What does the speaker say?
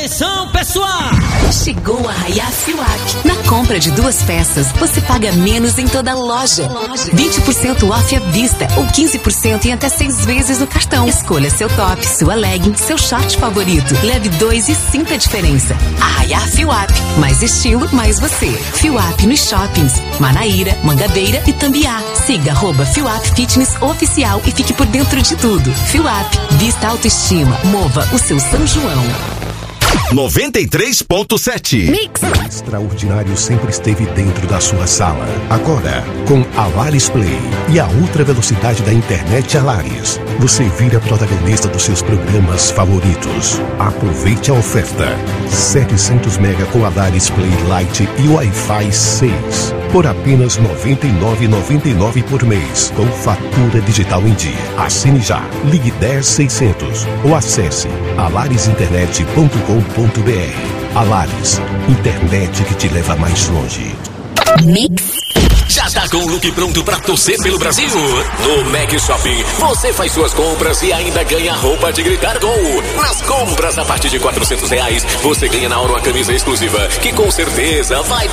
Atenção, pessoal! Chegou a Arraiá FIWAP. Na compra de 2 peças, você paga menos em toda a loja. 20% off à vista ou 15% em até 6 vezes no cartão. Escolha seu top, sua legging, seu short favorito. Leve 2 e sinta a diferença. Arraiá FIWAP. Mais estilo, mais você. FIWAP nos shoppings. Manaíra, Mangabeira e Tambiá. Siga @FIWAP Fitness Oficial e fique por dentro de tudo. FIWAP. Vista autoestima. Mova o seu São João. 93.7. Mix. O extraordinário sempre esteve dentro da sua sala. Agora, com a Lares Play e a ultra velocidade da internet Lares, você vira protagonista dos seus programas favoritos. Aproveite a oferta. 700 MB com a Lares Play Lite e Wi-Fi 6. Por apenas R$ 99,99 por mês, com fatura digital em dia. Assine já. Ligue 10600 ou acesse alaresinternet.com.br. Alares, internet que te leva mais longe. Mix. Já tá com o look pronto pra torcer pelo Brasil? No Mac Shopping, você faz suas compras e ainda ganha roupa de gritar gol. Nas compras a partir de R$ 400, você ganha na hora uma camisa exclusiva que com certeza vai